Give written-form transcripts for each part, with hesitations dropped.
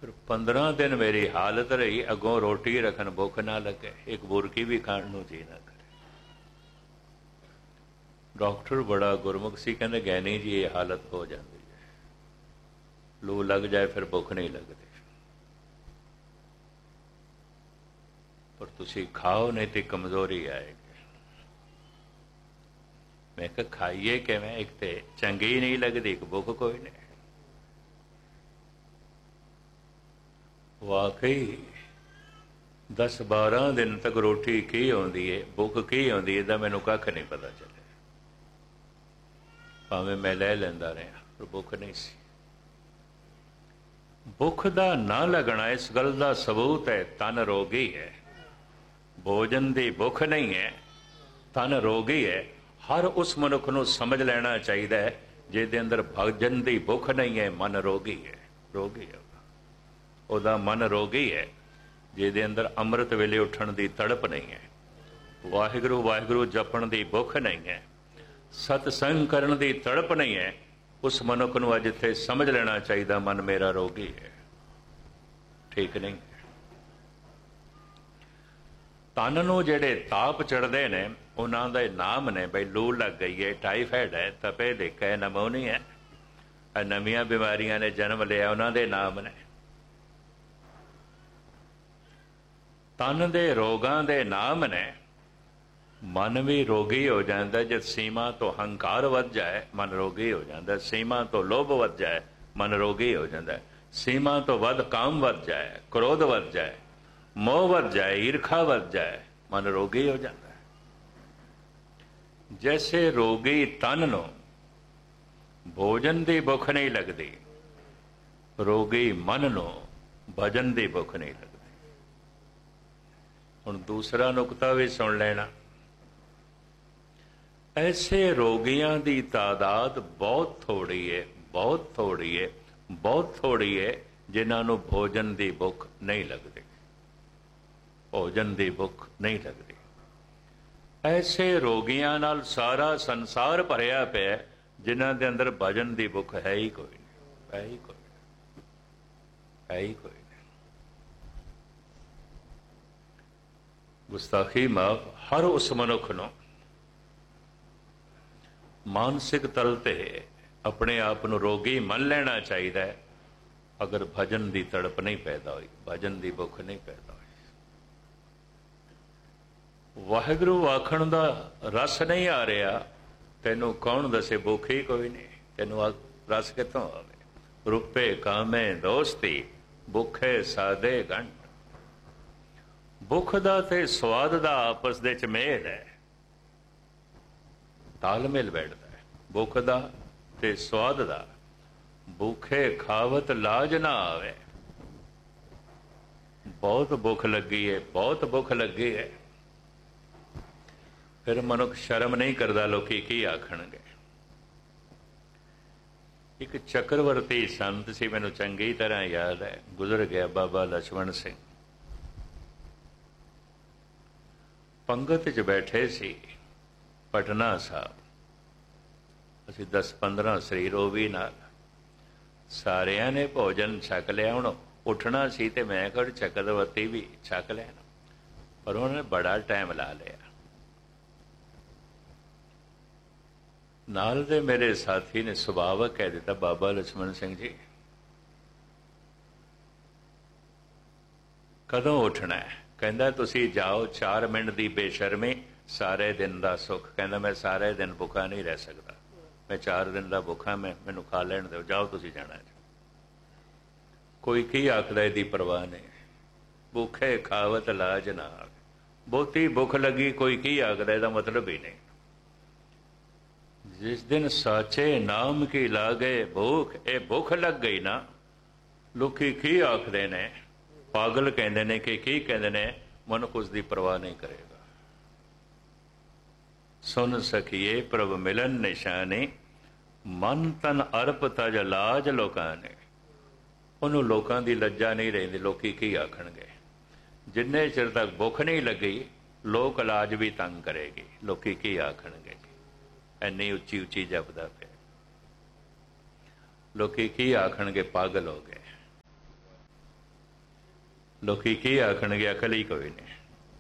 फिर 15 दिन मेरी हालत रही, अगों रोटी रखन भुख ना लगे, एक बुरकी भी खाण नूं जी ना करे। डॉक्टर बड़ा गुरमुख सी, कहंदे गैनी जी ये हालत हो जाती है, लू लग जाए फिर भुख नहीं लगती, पर तुसी खाओ नहीं तो कमजोरी आएगी। मैं कहा खाइए किवें, एक तो चंगी नहीं लगती, एक भुख कोई नहीं। वाकई 10-12 दिन तक रोटी की आउंदी है, भुख की आउंदी है, मैनू कख नहीं पता चले। भावें मैं लै लैंदा रहा पर भुख नहीं सी। भुख दा ना लगना इस गल का सबूत है तन रोगी है। भोजन की भुख नहीं है, तन रोगी है। हर उस मनुख को समझ लेना चाहिए जिहदे अंदर भोजन की भुख नहीं है, मन रोगी है। रोगी है ਉਹਦਾ मन रोगी है, ਜਿਹਦੇ अंदर अमृत वेले उठण की तड़प नहीं है, वाहिगुरू वाहिगुरू जपण की भुख नहीं है, सतसंग करन की तड़प नहीं है। उस मनुख को अज इत्थे समझ लेना चाहिए मन मेरा रोगी है, ठीक नहीं है। तन नूं जिहड़े ताप चढ़ते ने उन्हां दे नाम ने, बई लू लग गई है, टाइफाइड है, तपे देखा है, नमोनिया है, नवीं बीमारियां ने जन्म लिया, उन्हां दे नाम ने। तन दे रोगां दे नाम ने। मन भी रोगी हो जाता, जब सीमा तो हंकार वध जाए मन रोगी हो जाता, सीमा तो लोभ वध जाए मन रोगी हो जाता, सीमा तो वध काम वध जाए, क्रोध वध जाए, मोह वध जाए, ईर्खा वध जाए, मन रोगी हो जाता है। जैसे रोगी तन नो भोजन की भुख नहीं लगती, रोगी मन नो भजन की भुख नहीं लगती। हुण दूसरा नुकता भी सुन लेना। ऐसे रोगियों की तादाद बहुत थोड़ी है, बहुत थोड़ी है, बहुत थोड़ी है, जिन्होंने भोजन की भुख नहीं लगती, भोजन की भुख नहीं लगती। ऐसे रोगियों नाल सारा संसार भरिया पिया, जिन्हों के अंदर भजन की भुख है ही कोई नहीं, है ही कोई नहीं, है ही कोई नहीं। गुस्ताखी माफ हर उस मनुख नूं मानसिक तल ते अपने आप को रोगी मन लेना चाहिए, अगर भजन की तड़प नहीं पैदा हुई, भजन की भुख नहीं पैदा हुई। वाहिगुरू आखण का रस नहीं आ रहा, तेनों कौन दसे, भुख ही कोई नहीं, तेनों रस कितों आवे। रुपे कामे दोस्ती, भुखे सादे गंढ। भुख दा ते स्वाद दा आपस दे च मेल है, तालमेल बैठता है। भुख दा ते स्वाद दा, भूखे खावत लाज ना आवे। बहुत भुख लगी है, बहुत भुख लगी है, फिर मनुख शर्म नहीं करता, लोकी की आखणगे। एक चक्रवर्ती संत सी, मैनू चंगी तरह याद है, गुजर गया, बाबा लक्ष्मण सिंह। पंगत च बैठे सी पटना साहब, असी 10-15 शरीर वो भी नाल, सारिया ने भोजन छक लिया। हुण उठना सी ते मैं कहा चक्रवर्ती भी छक लेना, पर उन्होंने बड़ा टाइम ला लिया। नाल दे मेरे साथी ने सुभावक कह दिता, बाबा लक्ष्मण सिंह जी कदों उठना है? कहता तुसी जाओ, 4 मिनट की बेशर्मी सारे दिन का सुख। कहना मैं सारे दिन भुखा नहीं रह सकता, मैं 4 दिन का भुखा, मैनू खा लैण दो, जाओ तुसी जाना। कोई की आखदा इहदी परवाह नहीं, भूखे खावत लाज ना आवे। बहुती भुख लगी, कोई की आखदा, इहदा मतलब ही नहीं। जिस दिन साचे नाम की लागे भूख, ये भुख लग गई ना, लोकी की आखदे ने, पागल कहते ने कि की कहते ने, मनुख उसकी परवाह नहीं करेगा। सुन सखिए प्रभ मिलन निशानी, मन तन अर्प तज लाज लोकां ने। उन्होंने लोगों की लज्जा नहीं रही, लोकी की आखणगे। जिन्ने चिर तक भुख नहीं लगी, लोक लाज भी तंग करेगी, लोकी की आखणगे। इन्नी उच्ची उच्ची जपदा पे, लोकी की आखणगे, पागल हो गए। ਲੋਕੀ ਕੀ ਆਖਣਗੇ, ਅਕਲ ਹੀ ਕੋਈ ਨਹੀਂ।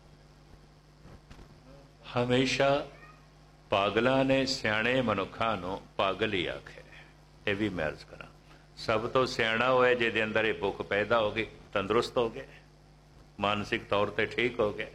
ਹਮੇਸ਼ਾ ਪਾਗਲਾਂ ਨੇ ਸਿਆਣੇ ਮਨੁੱਖਾਂ ਨੂੰ ਪਾਗਲ ਹੀ ਆਖਿਆ। ਇਹ ਵੀ ਮੈਂ ਅਰਜ਼ ਕਰਾਂ, ਸਭ ਤੋਂ ਸਿਆਣਾ ਹੋਇਆ ਜਿਹਦੇ ਅੰਦਰ ਇਹ ਭੁੱਖ ਪੈਦਾ ਹੋ ਗਈ, ਤੰਦਰੁਸਤ ਹੋ ਗਏ, ਮਾਨਸਿਕ ਤੌਰ ਤੇ ਠੀਕ ਹੋ ਗਏ।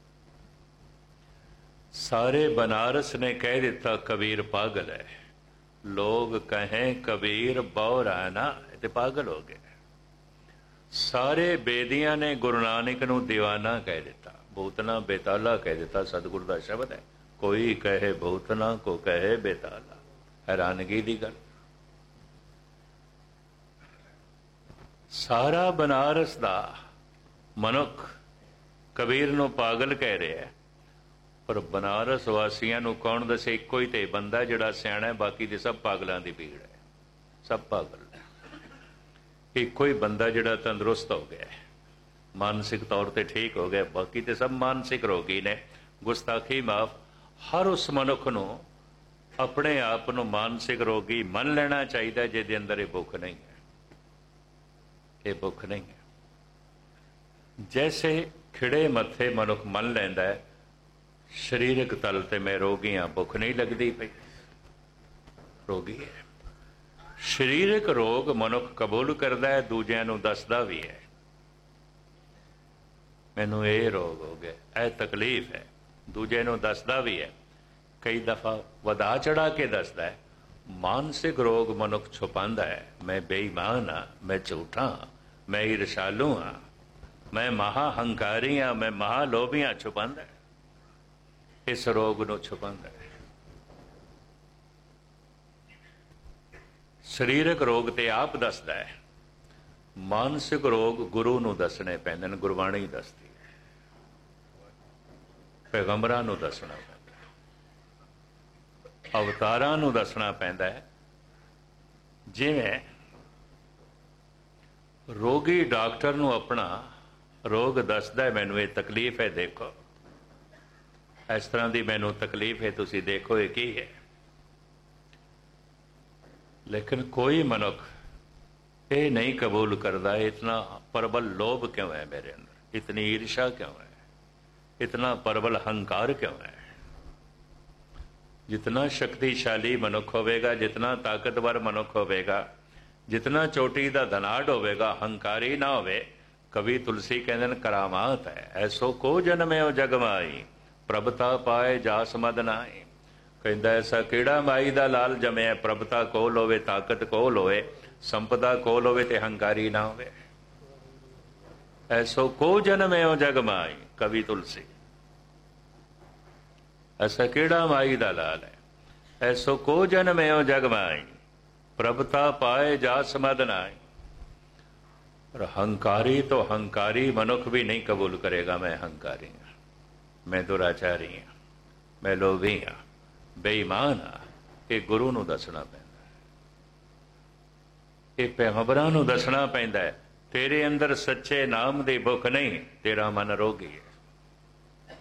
ਸਾਰੇ ਬਨਾਰਸ ਨੇ ਕਹਿ ਦਿੱਤਾ ਕਬੀਰ ਪਾਗਲ ਹੈ। ਲੋਗ ਕਹੇ ਕਬੀਰ ਬੌਰਾ ਨਾ, ਤੇ ਪਾਗਲ ਹੋ ਗਏ। ਸਾਰੇ ਬੇਦੀਆਂ ਨੇ ਗੁਰੂ ਨਾਨਕ ਨੂੰ ਦੀਵਾਨਾ ਕਹਿ ਦਿੱਤਾ, ਭੂਤਨਾ ਬੇਤਾਲਾ ਕਹਿ ਦਿੱਤਾ। ਸਤਿਗੁਰੂ ਦਾ ਸ਼ਬਦ ਹੈ, ਕੋਈ ਕਹੇ ਭੂਤਨਾ ਕੋ ਕਹੇ ਬੇਤਾਲਾ। ਹੈਰਾਨਗੀ ਦੀ ਗੱਲ, ਸਾਰਾ ਬਨਾਰਸ ਦਾ ਮਨੁੱਖ ਕਬੀਰ ਨੂੰ ਪਾਗਲ ਕਹਿ ਰਿਹਾ ਹੈ, ਪਰ ਬਨਾਰਸ ਵਾਸੀਆਂ ਨੂੰ ਕੌਣ ਦੱਸੇ? ਇੱਕੋ ਹੀ ਤੇ ਬੰਦਾ ਜਿਹੜਾ ਸਿਆਣਾ ਹੈ, ਬਾਕੀ ਦੇ ਸਭ ਪਾਗਲਾਂ ਦੀ ਭੀੜ ਹੈ, ਸਭ ਪਾਗਲ ਹੈ। ਇੱਕੋ ਹੀ ਬੰਦਾ ਜਿਹੜਾ ਤੰਦਰੁਸਤ ਹੋ ਗਿਆ, ਮਾਨਸਿਕ ਤੌਰ ਤੇ ਠੀਕ ਹੋ ਗਿਆ, ਬਾਕੀ ਤੇ ਸਭ ਮਾਨਸਿਕ ਰੋਗੀ ਨੇ। ਗੁਸਤਾਖੀ ਮਾਫ। ਹਰ ਉਸ ਮਨੁੱਖ ਨੂੰ ਆਪਣੇ ਆਪ ਨੂੰ ਮਾਨਸਿਕ ਰੋਗੀ ਮੰਨ ਲੈਣਾ ਚਾਹੀਦਾ ਜਿਹਦੇ ਅੰਦਰ ਇਹ ਭੁੱਖ ਨਹੀਂ ਹੈ, ਇਹ ਭੁੱਖ ਨਹੀਂ ਹੈ। ਜੈਸੇ ਖਿੜੇ ਮੱਥੇ ਮਨੁੱਖ ਮੰਨ ਲੈਂਦਾ ਹੈ ਸਰੀਰਕ ਤਲ ਤੇ ਮੈਂ ਰੋਗੀ ਹਾਂ, ਭੁੱਖ ਨਹੀਂ ਲੱਗਦੀ ਪਈ, ਰੋਗੀ ਹੈ। ਸਰੀਰਕ ਰੋਗ ਮਨੁੱਖ ਕਬੂਲ ਕਰਦਾ ਹੈ, ਦੂਜਿਆਂ ਨੂੰ ਦੱਸਦਾ ਵੀ ਹੈ, ਮੈਨੂੰ ਇਹ ਰੋਗ ਹੋ ਗਿਆ, ਇਹ ਤਕਲੀਫ ਹੈ, ਦੂਜੇ ਨੂੰ ਦੱਸਦਾ ਵੀ ਹੈ। ਕਈ ਦਫਾ ਵਧਾ ਚੜਾ ਕੇ ਦੱਸਦਾ ਹੈ। ਮਾਨਸਿਕ ਰੋਗ ਮਨੁੱਖ ਛੁਪਾਉਂਦਾ ਹੈ, ਮੈਂ ਬੇਈਮਾਨ ਹਾਂ, ਮੈਂ ਝੂਠਾ ਹਾਂ, ਮੈਂ ਈਰਸ਼ਾਲੂ ਹਾਂ, ਮੈਂ ਮਹਾ ਹੰਕਾਰੀ ਹਾਂ, ਮੈਂ ਮਹਾ ਲੋਭੀ ਹਾਂ, ਛੁਪਾਉਂਦਾ ਹੈ। ਇਸ ਰੋਗ ਨੂੰ ਛੁਪਾਉਂਦਾ ਹੈ। ਸਰੀਰਕ ਰੋਗ ਤੇ ਆਪ ਦੱਸਦਾ ਹੈ, ਮਾਨਸਿਕ ਰੋਗ ਗੁਰੂ ਨੂੰ ਦੱਸਣੇ ਪੈਂਦੇ ਨੇ, ਗੁਰਬਾਣੀ ਦੱਸਦੀ ਹੈ, ਪੈਗੰਬਰਾਂ ਨੂੰ ਦੱਸਣਾ ਪੈਂਦਾ, ਅਵਤਾਰਾਂ ਨੂੰ ਦੱਸਣਾ ਪੈਂਦਾ ਹੈ। ਜਿਵੇਂ ਰੋਗੀ ਡਾਕਟਰ ਨੂੰ ਆਪਣਾ ਰੋਗ ਦੱਸਦਾ ਹੈ, ਮੈਨੂੰ ਇਹ ਤਕਲੀਫ ਹੈ, ਦੇਖੋ ਇਸ ਤਰ੍ਹਾਂ ਦੀ ਮੈਨੂੰ ਤਕਲੀਫ ਹੈ, ਤੁਸੀਂ ਦੇਖੋ ਇਹ ਕੀ ਹੈ। ਲੇਕਿਨ ਕੋਈ ਮਨੁੱਖ ਇਹ ਨਹੀਂ ਕਬੂਲ ਕਰਦਾ, ਇਤਨਾ ਪ੍ਰਬਲ ਲੋਭ ਕਿਉਂ ਹੈ ਮੇਰੇ ਅੰਦਰ, ਇਤਨੀ ਈਰਸ਼ਾ ਕਿਉਂ ਹੈ, ਇਤਨਾ ਪ੍ਰਬਲ ਹੰਕਾਰ ਕਿਉਂ ਹੈ। ਜਿਤਨਾ ਸ਼ਕਤੀਸ਼ਾਲੀ ਮਨੁੱਖ ਹੋਵੇਗਾ, ਜਿਤਨਾ ਤਾਕਤਵਰ ਮਨੁੱਖ ਹੋਵੇਗਾ, ਜਿਤਨਾ ਚੋਟੀ ਦਾ ਧਨਾਢ ਹੋਵੇਗਾ, ਹੰਕਾਰੀ ਨਾ ਹੋਵੇ। ਕਵੀ ਤੁਲਸੀ ਕਹਿੰਦੇ ਨੇ ਕਰਾਮਾਤ ਹੈ ਐਸੋ ਕੋ ਜਨਮਿਓ ਜਗ ਮਾਈ, ਪ੍ਰਭਤਾ ਪਾਏ ਜਾਸ ਮਦ ਨਾਈ। ਕਹਿੰਦਾ ਐਸਾ ਕਿਹੜਾ ਮਾਈ ਦਾ ਲਾਲ ਜਮਿਆ, ਪ੍ਰਭਤਾ ਕੋਲ ਹੋਵੇ, ਤਾਕਤ ਕੋਲ ਹੋਵੇ, ਸੰਪਦਾ ਕੋਲ ਹੋਵੇ ਤੇ ਹੰਕਾਰੀ ਨਾ ਹੋਵੇ। ਐਸੋ ਕੋ ਜਨਮਿਓ ਜਗ ਮਾਈ, ਕਵੀ ਤੁਲਸੀ। ਐਸਾ ਕਿਹੜਾ ਮਾਈ ਦਾ ਲਾਲ ਹੈ, ਐਸੋ ਕੋ ਜਨਮਿਓ ਜਗ ਮਾਈ, ਪ੍ਰਭਤਾ ਪਾਏ ਜਾਸ ਮਦ ਨਾਈ। ਪਰ ਹੰਕਾਰੀ तो हंकारी मनुख भी नहीं कबूल करेगा, मैं हंकारी हाँ, मैं दुराचारी हाँ, मैं लोभी हाँ, बेईमान हाँ। ये गुरु ਨੂੰ ਦੱਸਣਾ ਪੈਂਦਾ ਹੈ, ਇਹ ਪੈਗੰਬਰਾਂ ਨੂੰ ਦੱਸਣਾ ਪੈਂਦਾ ਹੈ। ਤੇਰੇ ਅੰਦਰ ਸੱਚੇ ਨਾਮ ਦੀ ਭੁੱਖ ਨਹੀਂ, ਤੇਰਾ ਮਨ ਰੋਗੀ ਹੈ।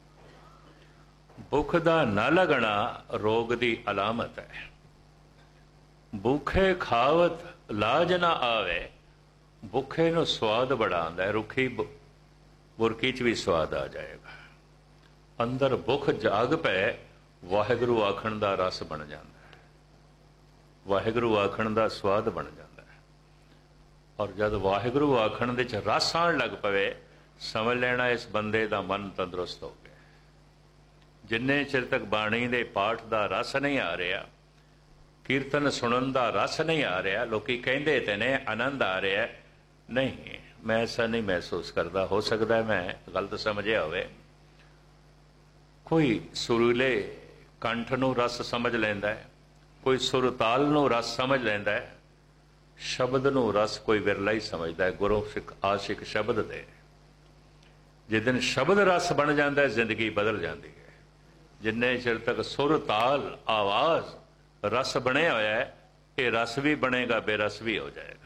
ਭੁੱਖ ਦਾ ਨਾ ਲੱਗਣਾ ਰੋਗ ਦੀ ਅਲਾਮਤ ਹੈ। ਭੁੱਖੇ ਖਾਵਤ ਲਾਜ ਨਾ ਆਵੇ, ਭੁੱਖੇ ਨੂੰ ਸਵਾਦ ਬੜਾ ਆਉਂਦਾ ਹੈ। ਰੁੱਖੀ ਬੁਰਕੀ 'ਚ ਵੀ ਸਵਾਦ ਆ ਜਾਏਗਾ। ਅੰਦਰ ਭੁੱਖ ਜਾਗ ਪਏ, ਵਾਹਿਗੁਰੂ ਆਖਣ ਦਾ ਰਸ ਬਣ ਜਾਂਦਾ ਹੈ, ਵਾਹਿਗੁਰੂ ਆਖਣ ਦਾ ਸਵਾਦ ਬਣ ਜਾਂਦਾ ਹੈ। ਔਰ ਜਦ ਵਾਹਿਗੁਰੂ ਆਖਣ ਦੇ 'ਚ ਰਸ ਆਉਣ ਲੱਗ ਪਵੇ, ਸਮਝ ਲੈਣਾ ਇਸ ਬੰਦੇ ਦਾ ਮਨ ਤੰਦਰੁਸਤ ਹੋ ਗਿਆ। ਜਿੰਨੇ ਚਿਰ ਤੱਕ ਬਾਣੀ ਦੇ ਪਾਠ ਦਾ ਰਸ ਨਹੀਂ ਆ ਰਿਹਾ, ਕੀਰਤਨ ਸੁਣਨ ਦਾ ਰਸ ਨਹੀਂ ਆ ਰਿਹਾ, ਲੋਕੀ ਕਹਿੰਦੇ ਤੇ ਨੇ ਆਨੰਦ ਆ ਰਿਹਾ, ਨਹੀਂ ਮੈਂ ਐਸਾ ਨਹੀਂ ਮਹਿਸੂਸ ਕਰਦਾ। ਹੋ ਸਕਦਾ ਮੈਂ ਗਲਤ ਸਮਝਿਆ ਹੋਵੇ। ਕੋਈ ਸੁਰੀਲੇ ਕੰਠ ਨੂੰ ਰਸ ਸਮਝ ਲੈਂਦਾ ਹੈ, ਕੋਈ ਸੁਰਤਾਲ ਨੂੰ ਰਸ ਸਮਝ ਲੈਂਦਾ ਹੈ, ਸ਼ਬਦ ਨੂੰ ਰਸ ਕੋਈ ਵਿਰਲਾ ਹੀ ਸਮਝਦਾ ਹੈ। ਗੁਰੂ ਸਿੱਖ ਆਸ਼ਿਕ ਸ਼ਬਦ ਦੇ, ਜਿਸ ਦਿਨ ਸ਼ਬਦ ਰਸ ਬਣ ਜਾਂਦਾ ਹੈ, ਜ਼ਿੰਦਗੀ ਬਦਲ ਜਾਂਦੀ ਹੈ। ਜਿੰਨੇ ਚਿਰ ਤੱਕ ਸੁਰਤਾਲ ਆਵਾਜ਼ ਰਸ ਬਣਿਆ ਹੋਇਆ ਹੈ, ਇਹ ਰਸ ਵੀ ਬਣੇਗਾ, ਬੇਰਸ ਵੀ ਹੋ ਜਾਏਗਾ।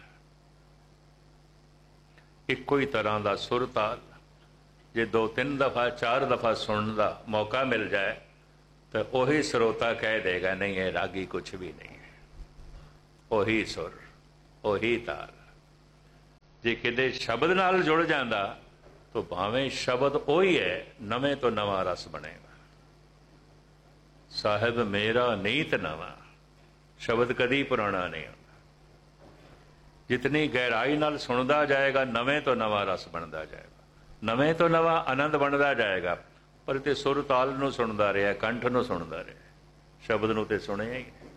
ਇੱਕੋ ਹੀ ਤਰ੍ਹਾਂ ਦਾ ਸੁਰ ਤਾਲ ਜੇ 2-3 ਦਫਾ 4 ਦਫਾ ਸੁਣਨ ਦਾ ਮੌਕਾ ਮਿਲ ਜਾਏ ਤਾਂ ਉਹੀ ਸਰੋਤਾ ਕਹਿ ਦੇਗਾ, ਨਹੀਂ ਇਹ ਰਾਗੀ ਕੁਛ ਵੀ ਨਹੀਂ ਹੈ, ਉਹੀ ਸੁਰ, ਉਹੀ ਤਾਲ। ਜੇ ਕਿਤੇ ਸ਼ਬਦ ਨਾਲ ਜੁੜ ਜਾਂਦਾ ਤਾਂ ਭਾਵੇਂ ਸ਼ਬਦ ਉਹੀ ਹੈ, ਨਵੇਂ ਤੋਂ ਨਵਾਂ ਰਸ ਬਣੇਗਾ। ਸਾਹਿਬ ਮੇਰਾ ਨੀਤ ਨਵਾਂ, ਸ਼ਬਦ ਕਦੀ ਪੁਰਾਣਾ ਨਹੀਂ ਹੁੰਦਾ। ਜਿਤਨੀ ਗਹਿਰਾਈ ਨਾਲ ਸੁਣਦਾ ਜਾਏਗਾ, ਨਵੇਂ ਤੋਂ ਨਵਾਂ ਰਸ ਬਣਦਾ ਜਾਏਗਾ, ਨਵੇਂ ਤੋਂ ਨਵਾਂ ਆਨੰਦ ਬਣਦਾ ਜਾਏਗਾ। ਪਰ ਤੇ ਸੁਰ ਤਾਲ ਨੂੰ ਸੁਣਦਾ ਰਿਹਾ, ਕੰਠ ਨੂੰ ਸੁਣਦਾ ਰਿਹਾ, ਸ਼ਬਦ ਨੂੰ ਤੇ ਸੁਣਿਆ ਹੀ ਨਹੀਂ।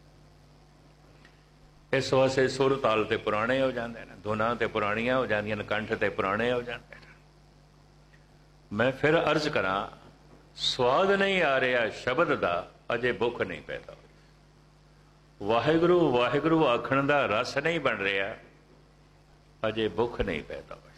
ਇਸ ਵਾਸਤੇ ਸੁਰ ਤਾਲ ਤੇ ਪੁਰਾਣੇ ਹੋ ਜਾਂਦੇ ਨੇ, ਧੁਨਾਂ ਤੇ ਪੁਰਾਣੀਆਂ ਹੋ ਜਾਂਦੀਆਂ ਨੇ, ਕੰਠ ਤੇ ਪੁਰਾਣੇ ਹੋ ਜਾਂਦੇ ਨੇ। ਮੈਂ ਫਿਰ ਅਰਜ਼ ਕਰਾਂ, ਸਵਾਦ ਨਹੀਂ ਆ ਰਿਹਾ ਸ਼ਬਦ ਦਾ, ਅਜੇ ਭੁੱਖ ਨਹੀਂ ਪੈਦਾ ਹੋਈ। ਵਾਹਿਗੁਰੂ ਵਾਹਿਗੁਰੂ ਆਖਣ ਦਾ ਰਸ ਨਹੀਂ ਬਣ ਰਿਹਾ, ਅਜੇ ਭੁੱਖ ਨਹੀਂ ਪੈਦਾ ਹੋਈ।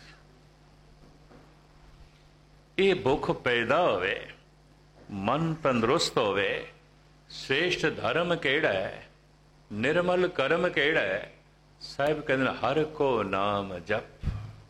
ਇਹ ਭੁੱਖ ਪੈਦਾ ਹੋਵੇ, ਮਨ ਤੰਦਰੁਸਤ ਹੋਵੇ। ਸ੍ਰੇਸ਼ਟ ਧਰਮ ਕਿਹੜਾ ਹੈ, ਨਿਰਮਲ ਕਰਮ ਕਿਹੜਾ ਹੈ? ਸਾਹਿਬ ਕਹਿੰਦੇ ਨੇ ਹਰ ਕੋ ਨਾਮ ਜਪ,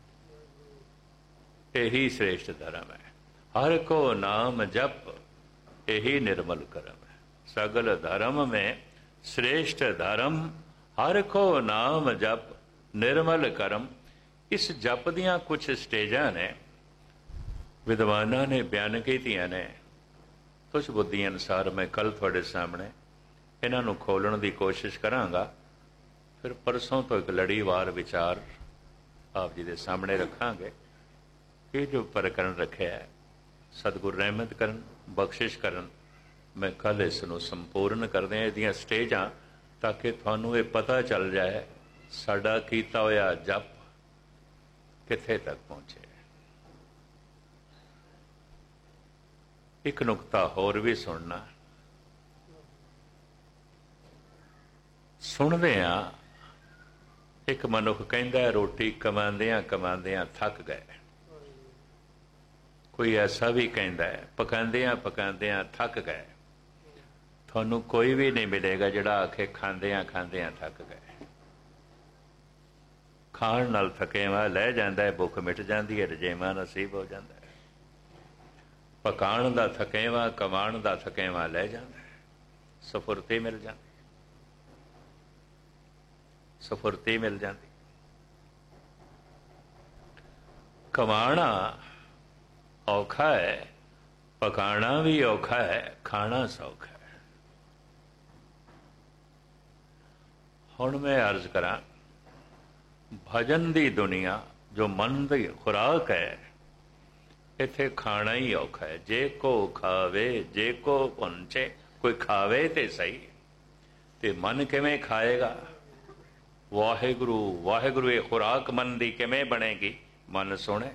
ਇਹੀ ਸ੍ਰੇਸ਼ਟ ਧਰਮ ਹੈ। ਹਰ ਕੋ ਨਾਮ ਜਪ, ਇਹੀ ਨਿਰਮਲ ਕਰਮ ਹੈ। ਸਗਲ ਧਰਮ में श्रेष्ठ धर्म, हर को नाम जप निर्मल करम। इस जप दियां कुछ स्टेजां ने, विद्वानां ने बयान कीतियां ने। तुझ बुद्धि अनुसार मैं कल थोड़े सामने इन्हां नूं खोलण दी कोशिश करांगा। फिर परसों तो एक लड़ीवार विचार आप जी दे सामने रखांगे। ये जो प्रकरण रखिया है, सतगुरु रहमत करन, बख्शिश करन, मैं कल इसनूं संपूर्ण करदे हां इहदियां स्टेजां, ताकि तुहानूं ये पता चल जाए साडा कीता होया जप कित्थे तक पहुंचे। एक नुकता होर भी सुनना। सुनदे हां एक मनुख कहंदा रोटी कमांदियां कमांदियां थक गए। कोई ऐसा भी कहता है पकांदियां पकांदियां थक गए। थानू कोई भी नहीं मिलेगा जिहड़ा आखे खांदियां खांदियां थक गए। खाण नाल थकेवा लै जांदा है, भुख मिट जाती है, रजेवा नसीब हो जाता है। पकाण दा थकेवा, कमाण दा थकेवा लै जांदा है, सफुरती मिल जाती, सफुरती मिल जाती। कमाना औखा है, पकाना भी औखा है, खाना सौखा है। हुण मैं अर्ज करा, भजन दी दुनिया जो मन दी खुराक है, इत्थे खाना ही औखा है। जे को खावे जे को पहुंचे, कोई खावे ते सही, ते मन किवें खाएगा? वाहिगुरु वाहिगुरु ये खुराक मन दी किवें बनेगी? मन सुने।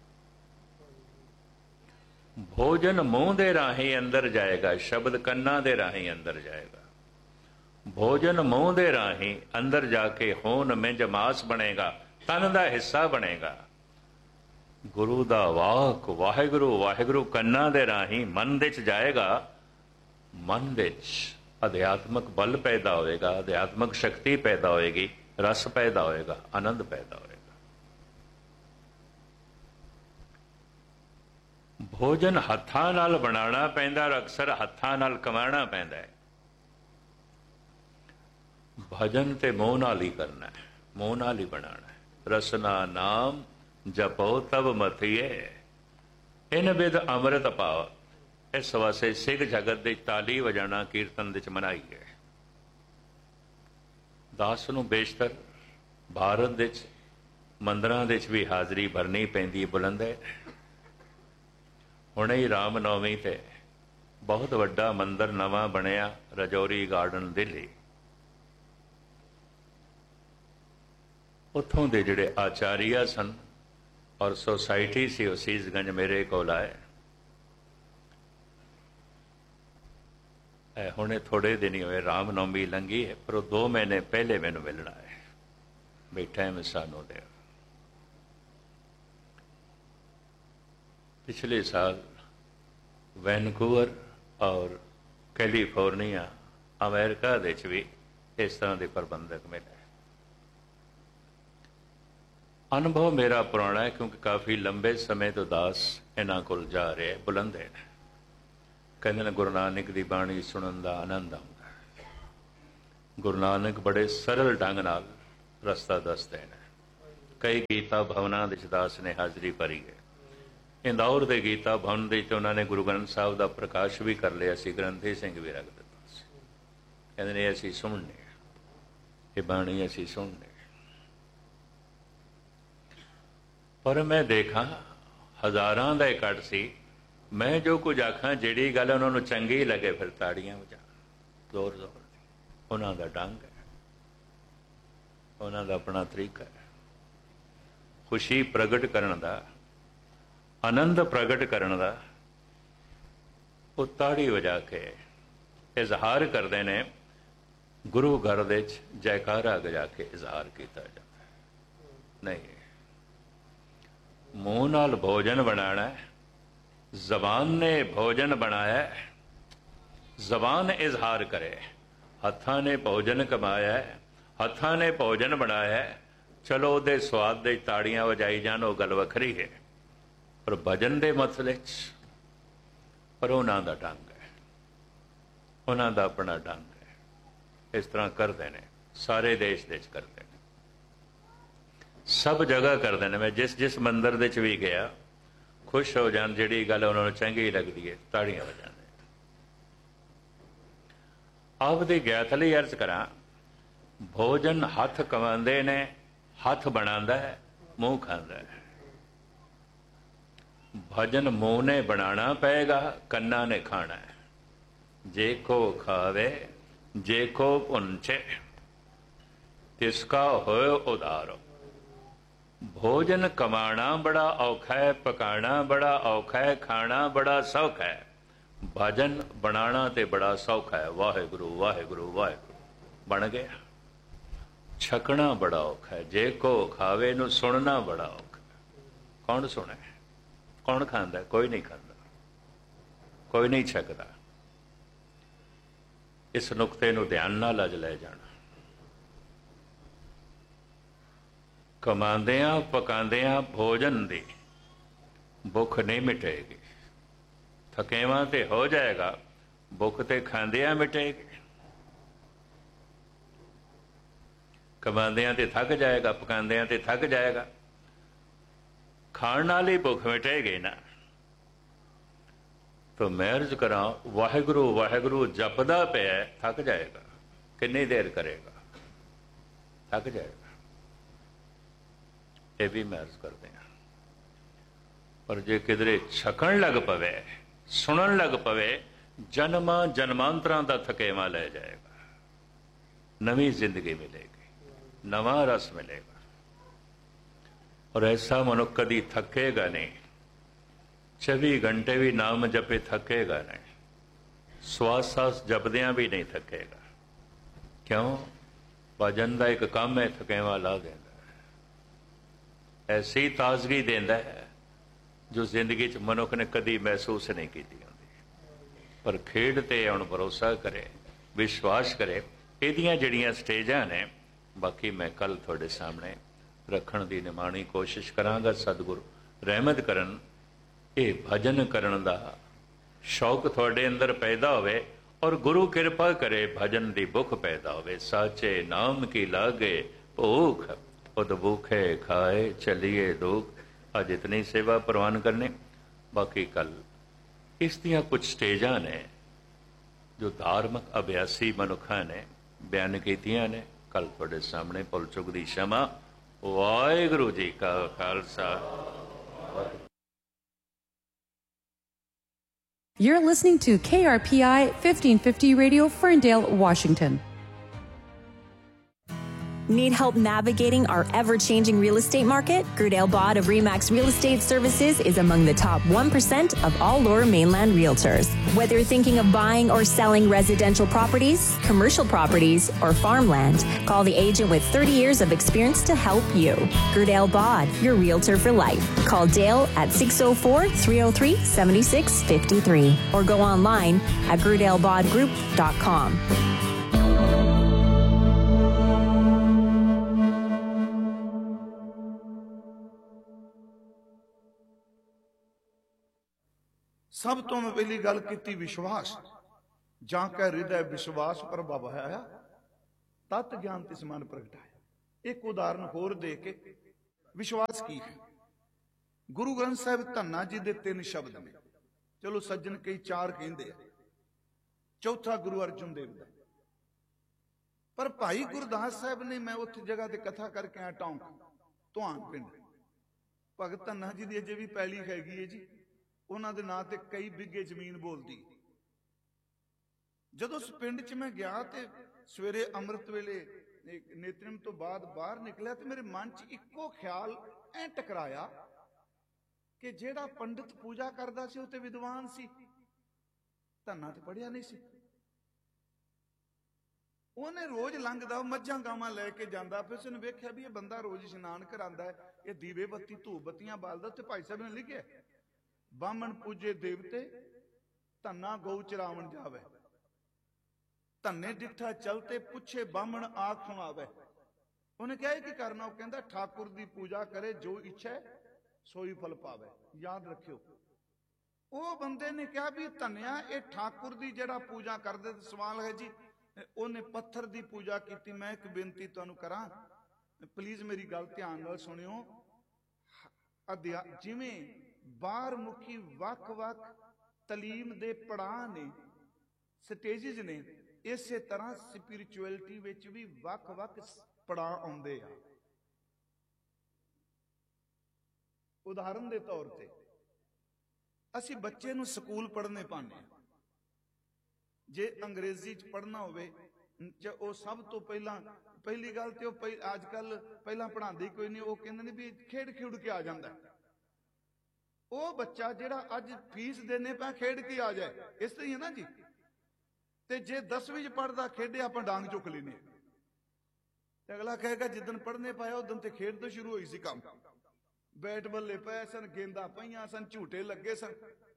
भोजन मूँह दे राही अंदर जाएगा, शब्द कन्ना दे राही अंदर जाएगा। भोजन मूँह दे राही अंदर जाके खून मिंज मास बनेगा, तन दा हिस्सा बनेगा। गुरु दा वाक वाहिगुरु वाहिगुरु कन्ना दे राही मन दे च जाएगा। मन दे च अध्यात्मक बल पैदा होएगा, अध्यात्मक शक्ति पैदा होएगी, रस पैदा होएगा, आनंद पैदा होएगा। भोजन हत्थां नाल बनाना पैंदा, अक्सर हत्थां नाल कमाना पैंदा है। भजन ते मूँह नाल ही करना है, मूँह नाल ही बनाना है। रसना नाम जपो तब मथिए, इन विद अमृत पाओ। इस वास्ते सिख जगत दे ताली वजाना कीर्तन दे मनाई है। दास नूं बेशतर भारत दे मंदिरां दे भी हाज़री भरनी पैंदी बुलंद है। हुणे ही राम नवमी ते बहुत वड्डा मंदिर नवां बनिया, रजौरी गार्डन दिल्ली। उत्थों दे जिहड़े आचार्य सन और सोसाइटी सी असीसगंज मेरे कोल आए। हुणे थोड़े दिन ही होए रामनवमी लंघी है, पर 2 महीने पहले मैनू मिलना है। बैठा है मैं सानू दे। पिछले साल वैनकूवर और कैलीफोर्निया अमेरिका दे भी इस तरह के प्रबंधक मिले। अनुभव मेरा पुराना है, क्योंकि काफ़ी लंबे समय तो दास इन्हां कोल जा रहे बुलंद है। कहते हैं गुरु नानक की बाणी सुनन का आनंद आता है। गुरु नानक बड़े सरल ढंग नाल रस्ता दसते हैं। ਕਈ ਗੀਤਾ ਭਵਨਾਂ ਵਿੱਚ ਦਾਸ ਨੇ ਹਾਜ਼ਰੀ ਭਰੀ ਹੈ। ਇੰਦੌਰ ਦੇ ਗੀਤਾ ਭਵਨ ਦੇ ਵਿੱਚ ਉਹਨਾਂ ਨੇ ਗੁਰੂ ਗ੍ਰੰਥ ਸਾਹਿਬ ਦਾ ਪ੍ਰਕਾਸ਼ ਵੀ ਕਰ ਲਿਆ ਸੀ, ਗ੍ਰੰਥੀ ਸਿੰਘ ਵੀ ਰੱਖ ਦਿੱਤਾ ਸੀ। ਕਹਿੰਦੇ ਨੇ ਅਸੀਂ ਸੁਣਨੇ, ਇਹ ਬਾਣੀ ਅਸੀਂ ਸੁਣਨੇ। ਪਰ ਮੈਂ ਦੇਖਾਂ ਹਜ਼ਾਰਾਂ ਦਾ ਇਕੱਠ ਸੀ, ਮੈਂ ਜੋ ਕੁਝ ਆਖਾਂ ਜਿਹੜੀ ਗੱਲ ਉਹਨਾਂ ਨੂੰ ਚੰਗੀ ਲੱਗੇ ਫਿਰ ਤਾੜੀਆਂ ਵਜਾ ਜ਼ੋਰ ਜ਼ੋਰ ਦੀ। ਉਹਨਾਂ ਦਾ ਢੰਗ ਹੈ, ਉਹਨਾਂ ਦਾ ਆਪਣਾ ਤਰੀਕਾ ਹੈ ਖੁਸ਼ੀ ਪ੍ਰਗਟ ਕਰਨ ਦਾ, ਆਨੰਦ ਪ੍ਰਗਟ ਕਰਨ ਦਾ। ਉਹ ਤਾੜੀ ਵਜਾ ਕੇ ਇਜ਼ਹਾਰ ਕਰਦੇ ਨੇ। ਗੁਰੂ ਘਰ ਦੇ ਵਿੱਚ ਜੈਕਾਰਾ ਗਜਾ ਕੇ ਇਜ਼ਹਾਰ ਕੀਤਾ ਜਾਂਦਾ ਹੈ। ਨਹੀਂ, ਮੂੰਹ ਨਾਲ ਭੋਜਨ ਬਣਾਉਣਾ, ਜ਼ਬਾਨ ਨੇ ਭੋਜਨ ਬਣਾਇਆ, ਜ਼ਬਾਨ ਇਜ਼ਹਾਰ ਕਰੇ। ਹੱਥਾਂ ਨੇ ਭੋਜਨ ਕਮਾਇਆ, ਹੱਥਾਂ ਨੇ ਭੋਜਨ ਬਣਾਇਆ। ਚਲੋ ਉਹਦੇ ਸਵਾਦ ਦੇ ਤਾੜੀਆਂ ਵਜਾਈ ਜਾਣ, ਉਹ ਗੱਲ ਵੱਖਰੀ ਹੈ। ਪਰ ਭਜਨ ਦੇ ਮਸਲੇ 'ਚ ਪਰ ਉਹਨਾਂ ਦਾ ਢੰਗ ਹੈ, ਉਹਨਾਂ ਦਾ ਆਪਣਾ ਢੰਗ ਹੈ। ਇਸ ਤਰ੍ਹਾਂ ਕਰਦੇ ਨੇ, ਸਾਰੇ ਦੇਸ਼ ਦੇ 'ਚ ਕਰਦੇ ਨੇ, ਸਭ ਜਗ੍ਹਾ ਕਰਦੇ ਨੇ। ਮੈਂ ਜਿਸ ਮੰਦਿਰ ਦੇ 'ਚ ਵੀ ਗਿਆ, ਖੁਸ਼ ਹੋ ਜਾਣ, ਜਿਹੜੀ ਗੱਲ ਉਹਨਾਂ ਨੂੰ ਚੰਗੀ ਲੱਗਦੀ ਹੈ ਤਾੜੀਆਂ ਵਜਾਉਂਦੇ। ਆਪ ਦੀ ਗਿਆਤ ਲਈ ਅਰਜ਼ ਕਰਾਂ, ਭੋਜਨ ਹੱਥ ਕਮਾਉਂਦੇ ਨੇ, ਹੱਥ ਬਣਾਉਂਦਾ ਹੈ, ਮੂੰਹ ਖਾਂਦਾ ਹੈ। ਭਜਨ ਮੂੰਹ ਨੇ ਬਣਾਉਣਾ ਪਏਗਾ, ਕੰਨਾਂ ਨੇ ਖਾਣਾ ਹੈ। ਜੇ ਕੋ ਖਾਵੇ ਜੇ ਕੋ ਪੁੰਚੇ, ਤਿਸਕਾ ਹੋਏ ਉਦਾਰੋ। ਭੋਜਨ ਕਮਾਣਾ ਬੜਾ ਔਖਾ ਹੈ, ਪਕਾਣਾ ਬੜਾ ਔਖਾ ਹੈ, ਖਾਣਾ ਬੜਾ ਸੌਖਾ ਹੈ। ਭਜਨ ਬਣਾਉਣਾ ਤੇ ਬੜਾ ਸੌਖਾ ਹੈ। ਵਾਹਿਗੁਰੂ ਵਾਹਿਗੁਰੂ ਵਾਹਿਗੁਰੂ ਬਣ ਗਿਆ। ਛਕਣਾ ਬੜਾ ਔਖਾ ਹੈ, ਜੇ ਕੋ ਖਾਵੇ ਨੂੰ ਸੁਣਨਾ ਬੜਾ ਔਖਾ। ਕੌਣ ਸੁਣੇ, ਕੌਣ ਖਾਂਦਾ? ਕੋਈ ਨਹੀਂ ਖਾਂਦਾ, ਕੋਈ ਨਹੀਂ ਛਕਦਾ। ਇਸ ਨੁਕਤੇ ਨੂੰ ਧਿਆਨ ਨਾਲ ਅੱਜ ਲੈ ਜਾਣਾ। ਕਮਾਉਂਦਿਆਂ ਪਕਾਉਂਦਿਆਂ ਭੋਜਨ ਦੀ ਭੁੱਖ ਨਹੀਂ ਮਿਟੇਗੀ। ਥਕੇਵਾਂ ਤੇ ਹੋ ਜਾਏਗਾ, ਭੁੱਖ ਤੇ ਖਾਂਦਿਆਂ ਮਿਟੇਗੀ। ਕਮਾਉਂਦਿਆਂ ਤੇ ਥੱਕ ਜਾਏਗਾ, ਪਕਾਉਂਦਿਆਂ ਤੇ ਥੱਕ ਜਾਏਗਾ, ਖਾਣ ਨਾਲ ਹੀ ਭੁੱਖ ਮਿਟੇਗੀ ਨਾ। ਤਾਂ ਮੈਂ ਅਰਜ਼ ਕਰਾਂ, ਵਾਹਿਗੁਰੂ ਵਾਹਿਗੁਰੂ ਜਪਦਾ ਪਿਆ, ਥੱਕ ਜਾਏਗਾ। ਕਿੰਨੀ ਦੇਰ ਕਰੇਗਾ? ਥੱਕ ਜਾਏਗਾ। ਇਹ ਵੀ ਮੈਂ ਅਰਜ਼ ਕਰਦੇ ਹਾਂ। ਪਰ ਜੇ ਕਿਧਰੇ ਛਕਣ ਲੱਗ ਪਵੇ, ਸੁਣਨ ਲੱਗ ਪਵੇ, ਜਨਮਾਂ ਜਨਮਾਂਤਰਾਂ ਦਾ ਥਕੇਵਾਂ ਲੈ ਜਾਏਗਾ। ਨਵੀਂ ਜ਼ਿੰਦਗੀ ਮਿਲੇਗੀ, ਨਵਾਂ ਰਸ ਮਿਲੇਗਾ। ਔਰ ਐਸਾ ਮਨੁੱਖ ਕਦੀ ਥੱਕੇਗਾ ਨਹੀਂ। 24 ਘੰਟੇ ਵੀ ਨਾਮ ਜਪੇ ਥੱਕੇਗਾ ਨਹੀਂ। ਸਵਾਸ ਸਾਸ ਜਪਦਿਆਂ ਵੀ ਨਹੀਂ ਥੱਕੇਗਾ। ਕਿਉਂ? ਭਜਨ ਦਾ ਇੱਕ ਕੰਮ ਹੈ, ਥਕੇਵਾਂ ਲਾ ਦਿੰਦਾ ਹੈ। ਐਸੀ ਤਾਜ਼ਗੀ ਦਿੰਦਾ ਹੈ ਜੋ ਜ਼ਿੰਦਗੀ 'ਚ ਮਨੁੱਖ ਨੇ ਕਦੀ ਮਹਿਸੂਸ ਨਹੀਂ ਕੀਤੀ ਹੁੰਦੀ। ਪਰ ਖੇਡ ਤੇ ਹੁਣ ਭਰੋਸਾ ਕਰੇ, ਵਿਸ਼ਵਾਸ ਕਰੇ। ਇਹਦੀਆਂ ਜਿਹੜੀਆਂ ਸਟੇਜਾਂ ਨੇ, ਬਾਕੀ ਮੈਂ ਕੱਲ ਤੁਹਾਡੇ ਸਾਹਮਣੇ ਰੱਖਣ ਦੀ ਨਿਮਾਣੀ ਕੋਸ਼ਿਸ਼ ਕਰਾਂਗਾ। ਸਤਿਗੁਰ ਰਹਿਮਤ ਕਰਨ, ਇਹ ਭਜਨ ਕਰਨ ਦਾ ਸ਼ੌਕ ਤੁਹਾਡੇ ਅੰਦਰ ਪੈਦਾ ਹੋਵੇ ਔਰ ਗੁਰੂ ਕਿਰਪਾ ਕਰੇ ਭਜਨ ਦੀ ਭੁੱਖ ਪੈਦਾ ਹੋਵੇ। ਸਾਚੇ ਨਾਮ ਕੀ ਲਾਗੇ ਭੂਖ, ਉਦ ਭੂਖੇ ਖਾਏ ਚਲੀਏ ਦੁੱਖ। ਅੱਜ ਇਤਨੀ ਸੇਵਾ ਪ੍ਰਵਾਨ ਕਰਨੇ, ਬਾਕੀ ਕੱਲ ਇਸ ਦੀਆਂ ਕੁਝ ਸਟੇਜਾਂ ਨੇ ਜੋ ਧਾਰਮਿਕ ਅਭਿਆਸੀ ਮਨੁੱਖਾਂ ਨੇ ਬਿਆਨ ਕੀਤੀਆਂ ਨੇ। ਕੱਲ ਤੁਹਾਡੇ ਸਾਹਮਣੇ ਭੁੱਲ ਚੁੱਕ ਦੀ क्षमा। ਵਾਹਿਗੁਰੂ ਜੀ ਕਾ Khalsa. You're listening to KRPI 1550 Radio, Ferndale, Washington. Need help navigating our ever-changing real estate market? Gerdale Bod of RE/MAX Real Estate Services is among the top 1% of all Lower Mainland realtors. Whether you're thinking of buying or selling residential properties, commercial properties, or farmland, call the agent with 30 years of experience to help you. Gerdale Bod, your realtor for life. Call Dale at 604-303-7653 or go online at gerdalebodgroup.com. ਸਭ ਤੋਂ ਮੈਂ ਪਹਿਲੀ ਗੱਲ ਕੀਤੀ ਵਿਸ਼ਵਾਸ। ਜਾਂ ਕੈ ਹਿਰਦੈ ਵਿਸ਼ਵਾਸ ਪ੍ਰਭਾਵਾਇਆ, ਤਤ ਗਿਆਨ ਤਿਸ ਮਨ ਪ੍ਰਗਟਾਇਆ। ਇੱਕ ਉਦਾਹਰਨ ਹੋਰ ਦੇ ਕੇ ਵਿਸ਼ਵਾਸ ਕੀ ਹੈ? ਗੁਰੂ ਗ੍ਰੰਥ ਸਾਹਿਬ ਧੰਨਾ ਜੀ ਦੇ 3 ਸ਼ਬਦ ਨੇ। ਚਲੋ ਸੱਜਣ ਕਈ 4 ਕਹਿੰਦੇ ਆ, ਚੌਥਾ ਗੁਰੂ ਅਰਜਨ ਦੇਵ ਦਾ। ਪਰ ਭਾਈ ਗੁਰਦਾਸ ਸਾਹਿਬ ਨੇ, ਮੈਂ ਉੱਥੇ ਜਗ੍ਹਾ ਤੇ ਕਥਾ ਕਰਕੇ ਆਇਆ ਟੌਂਕ ਧੁਆਨ ਪਿੰਡ, ਭਗਤ ਧੰਨਾ ਜੀ ਦੀ ਅਜੇ ਵੀ ਪੈਲੀ ਹੈਗੀ ਹੈ ਜੀ, ਉਹਨਾਂ ਦੇ ਨਾਂ ਤੇ ਕਈ ਬਿੱਗੇ ਜ਼ਮੀਨ ਬੋਲਦੀ। ਜਦੋਂ ਉਸ ਪਿੰਡ 'ਚ ਮੈਂ ਗਿਆ ਤੇ ਸਵੇਰੇ ਅੰਮ੍ਰਿਤ ਵੇਲੇ ਨੇਤਰਮ ਤੋਂ ਬਾਅਦ ਬਾਹਰ ਨਿਕਲਿਆ ਤੇ ਮੇਰੇ ਮਨ 'ਚ ਇੱਕੋ ਖਿਆਲ ਐ ਟਕਰਾਇਆ ਕਿ ਜਿਹੜਾ ਪੰਡਿਤ ਪੂਜਾ ਕਰਦਾ ਸੀ ਉਹ ਤੇ ਵਿਦਵਾਨ ਸੀ, ਧੰਨਾ ਤੇ ਪੜਿਆ ਨਹੀਂ ਸੀ। ਉਹਨੇ ਰੋਜ਼ ਲੰਘਦਾ, ਮੱਝਾਂ ਗਾਵਾਂ ਲੈ ਕੇ ਜਾਂਦਾ, ਫਿਰ ਉਸਨੇ ਵੇਖਿਆ ਵੀ ਇਹ ਬੰਦਾ ਰੋਜ਼ ਇਸ਼ਨਾਨ ਕਰਾਂਦਾ ਹੈ, ਇਹ ਦੀਵੇ ਬੱਤੀ ਧੂਪ ਬੱਤੀਆਂ ਬਾਲਦਾ। ਤੇ ਭਾਈ ਸਾਹਿਬ ਨੇ ਲਿਖਿਆ, ਬਾਹਮਣ ਪੂਜੇ ਦੇਵਤੇ, ਧੰਨਾ ਗਊ ਚਰਾਵਣ ਜਾਵੇ, ਧੰਨੇ ਡਿੱਠਾ ਚਲਤੇ, ਪੁੱਛੇ ਬਾਹਮਣ ਆਖ ਸੁਣਾਵੇ। ਉਹਨੇ ਕਿਹਾ ਕੀ ਕਰਨਾ? ਉਹ ਕਹਿੰਦਾ ਠਾਕੁਰ ਦੀ ਪੂਜਾ ਕਰੇ, ਜੋ ਇੱਛਾ ਸੋਈ ਫਲ ਪਾਵੇ। ਯਾਦ ਰੱਖਿਓ, ਉਹ ਬੰਦੇ ਨੇ ਕਿਹਾ ਵੀ ਧੰਨਿਆ ਇਹ ਠਾਕੁਰ ਦੀ ਜਿਹੜਾ ਪੂਜਾ ਕਰਦੇ। ਤੇ ਸਵਾਲ ਹੈ ਜੀ, ਉਹਨੇ ਪੱਥਰ ਦੀ ਪੂਜਾ ਕੀਤੀ। ਮੈਂ ਇੱਕ ਬੇਨਤੀ ਤੁਹਾਨੂੰ ਕਰਾਂ, ਪਲੀਜ਼ ਮੇਰੀ ਗੱਲ ਧਿਆਨ ਨਾਲ ਸੁਣਿਓ। ਜਿਵੇਂ ਬਾਹਰ ਮੁਖੀ ਵੱਖ-ਵੱਖ ਤਾਲੀਮ ਦੇ ਪੜਾਅ ਨੇ, ਸਟੇਜਿਸ ਨੇ, ਇਸੇ ਤਰ੍ਹਾਂ ਸਪਿਰਿਚੁਅਲਿਟੀ ਵਿੱਚ ਵੀ ਵੱਖ-ਵੱਖ ਪੜਾਅ ਆਉਂਦੇ ਆ। ਉਦਾਹਰਨ ਦੇ ਤੌਰ ਤੇ ਅਸੀਂ ਬੱਚੇ ਨੂੰ ਸਕੂਲ ਪੜ੍ਹਨੇ ਪਾਉਂਦੇ ਹਾਂ। ਜੇ ਅੰਗਰੇਜ਼ੀ 'ਚ ਪੜ੍ਹਨਾ ਹੋਵੇ, ਉਹ ਸਭ ਤੋਂ ਪਹਿਲੀ ਗੱਲ ਤੇ ਉਹ ਅੱਜ ਕੱਲ ਪਹਿਲਾਂ ਪੜ੍ਹਾਉਂਦੇ ਕੋਈ ਨਹੀਂ, ਉਹ ਕਹਿੰਦੇ ਨੇ ਵੀ ਖੇਡ ਖੇਡ ਕੇ ਆ ਜਾਂਦਾ। ਉਹ ਬੱਚਾ ਜਿਹੜਾ ਅੱਜ ਫੀਸ ਦੇਣੇ ਪਾ ਖੇਡ ਕੇ ਆ ਜਾਏ, ਇਸ ਤਰ੍ਹਾਂ ਹੀ ਹੈ ਨਾ ਜੀ। ਤੇ ਜੇ 10ਵੀਂ 'ਚ ਪੜ੍ਹਦਾ ਖੇਡੇ, ਆਪਾਂ ਡਾਂਗ ਚੁੱਕ ਲੈਨੇ, ਤੇ ਅਗਲਾ ਕਹੇਗਾ ਜਿੱਦਣ ਪੜ੍ਹਨੇ ਪਾਇਆ ਉਦੋਂ ਤੇ ਖੇਡ ਤੋਂ ਸ਼ੁਰੂ ਹੋਈ ਸੀ ਕੰਮ। ਬੈਟ ਬੱਲੇ ਪਏ ਸਨ, ਗੇਂਦਾਂ ਪਈਆਂ ਸਨ, ਝੂਟੇ ਲੱਗੇ ਸਨ।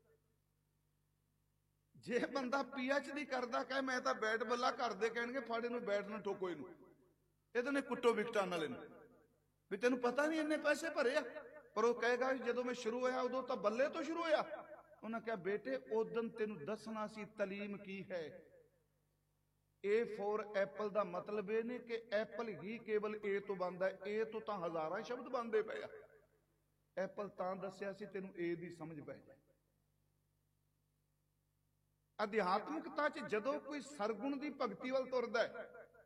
ਜੇ ਬੰਦਾ PhD ਕਰਦਾ ਕਹੇ ਮੈਂ ਤਾਂ ਬੈਟ ਬੱਲਾ, ਘਰ ਦੇ ਕਹਿਣਗੇ ਫੜ ਇਹਨੂੰ, ਬੈਟ ਨੂੰ ਠੋਕੋ ਇਹਨੂੰ, ਇਹਦੇ ਨੇ ਕੁੱਟੋ ਵਿਕਟਾਂ ਨਾਲ ਇਹਨੂੰ, ਵੀ ਤੈਨੂੰ ਪਤਾ ਨਹੀਂ ਇੰਨੇ ਪੈਸੇ ਭਰੇ ਆ। ਪਰ ਉਹ ਕਹੇਗਾ ਜਦੋਂ ਮੈਂ ਸ਼ੁਰੂ ਹੋਇਆ ਉਦੋਂ ਤਾਂ ਬੱਲੇ ਤੋਂ ਸ਼ੁਰੂ ਹੋਇਆ। ਉਹਨਾਂ ਕਿਹਾ ਬੇਟੇ ਉਦੋਂ ਤੈਨੂੰ ਦੱਸਣਾ ਸੀ ਤਾਲੀਮ ਕੀ ਹੈ। A for ਐਪਲ ਦਾ ਮਤਲਬ ਇਹ ਨਹੀਂ ਕਿ ਐਪਲ ਹੀ ਕੇਵਲ A ਤੋਂ ਬਣਦਾ, A ਤੋਂ ਤਾਂ ਹਜ਼ਾਰਾਂ ਸ਼ਬਦ ਬਣਦੇ ਪਏ ਆ। ਐਪਲ ਤਾਂ ਦੱਸਿਆ ਸੀ ਤੈਨੂੰ A ਦੀ ਸਮਝ ਪੈ ਜਾਏ। ਅਧਿਆਤਮਿਕਤਾ 'ਚ ਜਦੋਂ ਕੋਈ ਸਰਗੁਣ ਦੀ ਭਗਤੀ ਵੱਲ ਤੁਰਦਾ ਹੈ,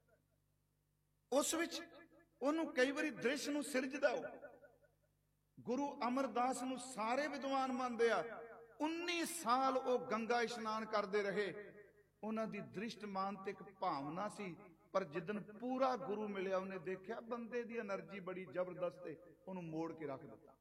ਉਸ ਵਿੱਚ ਉਹਨੂੰ ਕਈ ਵਾਰੀ ਦ੍ਰਿਸ਼ ਨੂੰ ਸਿਰਜਦਾ। ਉਹ ਗੁਰੂ ਅਮਰਦਾਸ ਨੂੰ ਸਾਰੇ ਵਿਦਵਾਨ ਮੰਨਦੇ ਆ। 19 ਸਾਲ ਉਹ ਗੰਗਾ ਇਸ਼ਨਾਨ ਕਰਦੇ ਰਹੇ। ਉਹਨਾਂ ਦੀ ਦ੍ਰਿਸ਼ਟਮਾਨਤਿਕ ਭਾਵਨਾ ਸੀ, ਪਰ ਜਿੱਦਣ ਪੂਰਾ ਗੁਰੂ ਮਿਲਿਆ ਉਹਨੇ ਦੇਖਿਆ ਬੰਦੇ ਦੀ એનર્ਜੀ ਬੜੀ ਜ਼ਬਰਦਸਤ ਹੈ, ਉਹਨੂੰ ਮੋੜ ਕੇ ਰੱਖ ਦਿੱਤਾ।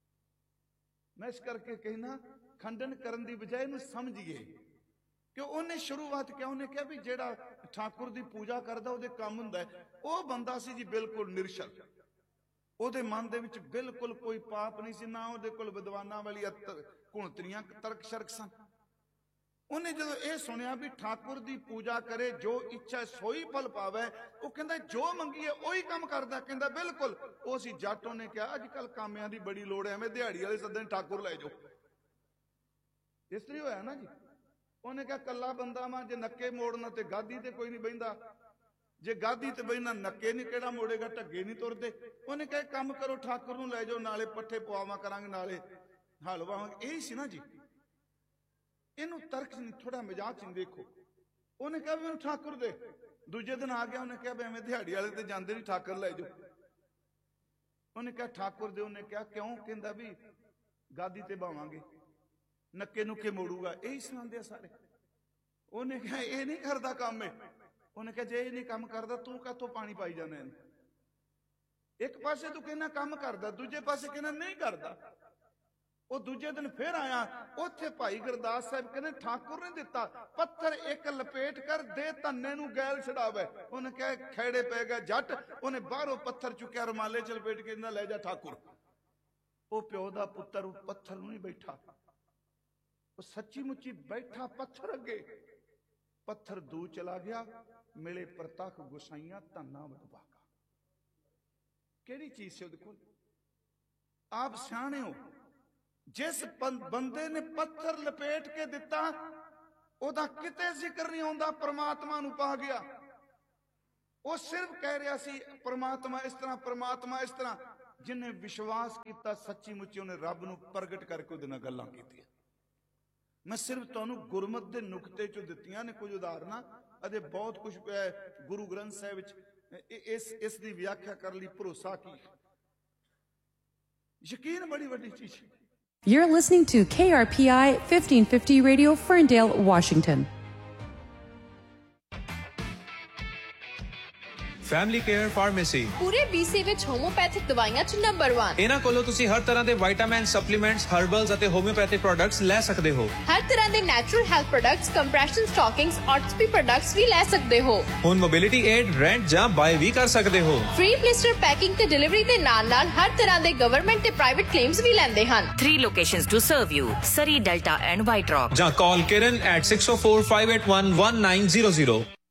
ਮੈਂ ਇਸ ਕਰਕੇ ਕਹਿਣਾ, ਖੰਡਨ ਕਰਨ ਦੀ ਬਜਾਏ ਇਹਨੂੰ ਸਮਝੀਏ ਕਿ ਉਹਨੇ ਸ਼ੁਰੂਆਤ ਕਿਹਾ। ਉਹਨੇ ਕਿਹਾ ਵੀ ਜਿਹੜਾ ਠਾਕੁਰ ਦੀ ਪੂਜਾ ਕਰਦਾ ਉਹਦੇ ਕੰਮ ਹੁੰਦਾ ਹੈ। ਉਹ ਬੰਦਾ ਸੀ ਜੀ ਬਿਲਕੁਲ ਨਿਰਸ਼ਲ, ਉਹਦੇ ਮਨ ਦੇ ਵਿੱਚ ਬਿਲਕੁਲ ਕੋਈ ਪਾਪ ਨਹੀਂ ਸੀ, ਨਾ ਉਹਦੇ ਕੋਲ ਵਿਦਵਾਨਾਂ ਵਾਲੀ ਕੁਣਤਰੀਆਂ ਤਰਕ ਸ਼ਰਕ ਸਨ। ਉਹਨੇ ਜਦੋਂ ਇਹ ਸੁਣਿਆ ਵੀ ਠਾਕੁਰ ਦੀ ਪੂਜਾ ਕਰੇ, ਜੋ ਇੱਛਾ ਸੋਈ ਫਲ ਪਾਵੇ, ਉਹ ਕਹਿੰਦਾ ਜੋ ਮੰਗੀਏ ਉਹੀ ਕੰਮ ਕਰਦਾ। ਕਹਿੰਦਾ ਬਿਲਕੁਲ। ਉਹ ਸੀ ਜੱਟ। ਉਹਨੇ ਕਿਹਾ ਅੱਜ ਕੱਲ ਕਾਮਿਆਂ ਦੀ ਬੜੀ ਲੋੜ ਹੈ, ਐਵੇਂ ਦਿਹਾੜੀ ਵਾਲੇ ਸੱਦਣ ਠਾਕੁਰ ਲੈ ਜਾਓ। ਇਸ ਤਰ੍ਹਾਂ ਹੋਇਆ ਨਾ ਜੀ। ਉਹਨੇ ਕਿਹਾ ਕੱਲਾ ਬੰਦਾ ਵਾਂ, ਜੇ ਨੱਕੇ ਮੋੜਨਾ ਤੇ ਗਾਦੀ ਤੇ ਕੋਈ ਨਹੀਂ ਬਹਿੰਦਾ, ਜੇ ਗਾਦੀ ਤੇ ਬਹਿਣਾ ਨੱਕੇ ਨਹੀਂ ਕਿਹੜਾ ਮੋੜੇਗਾ, ਢੱਗੇ ਨਹੀਂ ਤੁਰਦੇ। ਉਹਨੇ ਕਿਹਾ ਕੰਮ ਕਰੋ, ਠਾਕੁਰ ਨੂੰ ਲੈ ਜਾਓ, ਨਾਲੇ ਪੱਠੇ ਪਵਾਵਾਂ ਕਰਾਂਗੇ, ਨਾਲੇ ਹਲ ਵਾਵਾਂਗੇ। ਇਹੀ ਸੀ ਨਾ ਜੀ। ਇਹਨੂੰ ਤਰਕ ਨਹੀਂ, ਥੋੜਾ ਮਜ਼ਾਕ ਨਹੀਂ ਦੇਖੋ। ਉਹਨੇ ਕਿਹਾ ਵੀ ਮੈਨੂੰ ਠਾਕੁਰ ਦੇ। ਦੂਜੇ ਦਿਨ ਆ ਗਿਆ, ਉਹਨੇ ਕਿਹਾ ਵੀ ਐਵੇਂ ਦਿਹਾੜੀ ਵਾਲੇ ਤੇ ਜਾਂਦੇ ਨਹੀਂ, ਠਾਕੁਰ ਲੈ ਜਾਓ। ਉਹਨੇ ਕਿਹਾ ਠਾਕੁਰ ਦੇ। ਉਹਨੇ ਕਿਹਾ ਕਿਉਂ? ਕਹਿੰਦਾ ਵੀ ਗਾਦੀ ਤੇ ਬਾਵਾਂਗੇ, ਨੱਕੇ ਨੁੱਕੇ ਮੋੜੂਗਾ। ਇਹੀ ਸੁਣਾਉਂਦੇ ਆ ਸਾਰੇ। ਉਹਨੇ ਕਿਹਾ ਇਹ ਨਹੀਂ ਕਰਦਾ ਕੰਮ। ਉਹਨੇ ਕਿਹਾ ਜੇ ਇਹ ਨਹੀਂ ਕੰਮ ਕਰਦਾ ਤੂੰ ਕਾਹਤੋਂ ਪਾਣੀ ਪਾਈ ਜਾਂਦਾ ਇਹਨੂੰ? ਇੱਕ ਪਾਸੇ ਤੂੰ ਕਹਿੰਦਾ ਕੰਮ ਕਰਦਾ, ਦੂਜੇ ਪਾਸੇ ਕਹਿੰਦਾ ਨਹੀਂ ਕਰਦਾ। ਉਹ ਦੂਜੇ ਦਿਨ ਫਿਰ ਆਇਆ, ਉੱਥੇ ਭਾਈ ਗੁਰਦਾਸ ਸਾਹਿਬ ਕਹਿੰਦੇ ਠਾਕੁਰ ਨੇ ਦਿੱਤਾ ਪੱਥਰ ਇੱਕ ਲਪੇਟ ਕਰ ਦੇ, ਧੰਨੇ ਨੂੰ ਗੈਲ ਛਡਾਵੇ। ਉਹਨੇ ਕਿਹਾ ਖੈੜੇ ਪੈ ਗਿਆ ਜੱਟ। ਉਹਨੇ ਬਾਹਰੋਂ ਪੱਥਰ ਚੁੱਕਿਆ, ਰੁਮਾਲੇ ਚ ਲਪੇਟ ਕੇ ਕਹਿੰਦਾ ਲੈ ਜਾ ਠਾਕੁਰ। ਉਹ ਪਿਓ ਦਾ ਪੁੱਤਰ ਉਹ ਪੱਥਰ ਨੂੰ ਨਹੀਂ ਬੈਠਾ, ਉਹ ਸੱਚੀ ਮੁੱਚੀ ਬੈਠਾ ਪੱਥਰ ਅੱਗੇ। ਪੱਥਰ ਦੂ ਚਲਾ ਗਿਆ, ਮਿਲੇ ਪ੍ਰਤੱਖ ਗੁਸਾਈਆਂ, ਧੰਨਾ ਵਡਭਾਗਾ। ਕਿਹੜੀ ਚੀਜ਼ ਸੀ ਉਹਦੇ ਕੋਲ? ਆਪ ਸਿਆਣੇ ਹੋ। ਜਿਸ ਬੰਦੇ ਨੇ ਪੱਥਰ ਲਪੇਟ ਕੇ ਦਿੱਤਾ, ਉਹਦਾ ਕਿਤੇ ਜ਼ਿਕਰ ਨਹੀਂ ਆਉਂਦਾ ਪ੍ਰਮਾਤਮਾ ਨੂੰ ਪਾ ਗਿਆ। ਉਹ ਸਿਰਫ ਕਹਿ ਰਿਹਾ ਸੀ ਪ੍ਰਮਾਤਮਾ ਇਸ ਤਰ੍ਹਾਂ, ਪ੍ਰਮਾਤਮਾ ਇਸ ਤਰ੍ਹਾਂ। ਜਿਹਨੇ ਵਿਸ਼ਵਾਸ ਕੀਤਾ ਸੱਚੀ ਮੁੱਚੀ ਉਹਨੇ ਰੱਬ ਨੂੰ ਪ੍ਰਗਟ ਕਰਕੇ ਉਹਦੇ ਨਾਲ ਗੱਲਾਂ ਕੀਤੀਆਂ। ਮੈਂ ਸਿਰਫ ਤੁਹਾਨੂੰ ਗੁਰਮਤਿ ਦੇ ਨੁਕਤੇ ਚੋਂ ਦਿੱਤੀਆਂ ਨੇ ਕੁਝ ਉਦਾਹਰਨਾਂ, ਅਤੇ ਬਹੁਤ ਕੁਝ ਗੁਰੂ ਗ੍ਰੰਥ ਸਾਹਿਬ ਵਿੱਚ ਇਸ ਦੀ ਵਿਆਖਿਆ ਕਰਨ ਲਈ ਭਰੋਸਾ ਕੀ। ਯਕੀਨ ਬੜੀ ਵੱਡੀ ਚੀਜ਼ ਹੈ। You're listening to KRPI 1550 Radio, Ferndale, Washington. Family care pharmacy ਪੂਰੇ BC ਵਿੱਚ ਹੋਮੋਪੈਥਿਕ ਦਵਾਈਆਂ 'ਚ ਨੰਬਰ 1। ਇਹਨਾਂ ਕੋਲੋਂ ਤੁਸੀਂ ਹਰ ਤਰ੍ਹਾਂ ਦੇ ਵਿਟਾਮਿਨ, ਸਪਲੀਮੈਂਟਸ, ਹਰਬਲਸ ਅਤੇ ਹੋਮਿਓਪੈਥਿਕ ਪ੍ਰੋਡਕਟਸ ਲੈ ਸਕਦੇ ਹੋ। ਹਰ ਤਰ੍ਹਾਂ ਦੇ natural health products, compression ਸਟਾਕਿੰਗਸ, ਆਰਥੋਪੀ products ਵੀ ਲੈ ਸਕਦੇ ਹੋ। ਹੁਣ ਮੋਬਿਲਿਟੀ ਏਡ, ਰੈਂਟ ਜਾਂ ਬਾਏ ਵੀ ਕਰ ਸਕਦੇ ਹੋ। ਫ੍ਰੀ ਪਲਿਸਟਰ ਪੈਕਿੰਗ ਤੇ ਡਿਲੀਵਰੀ ਦੇ ਨਾਲ-ਨਾਲ ਹਰ ਤਰ੍ਹਾਂ ਦੇ ਗਵਰਨਮੈਂਟ ਤੇ ਪ੍ਰਾਈਵੇਟ ਕਲੇਮਸ ਵੀ ਲੈਂਦੇ ਹਨ। 3 locations to serve you: Surrey, Delta and White Rock. ਜਾਂ ਕਾਲ Kiran at 604-581-1900.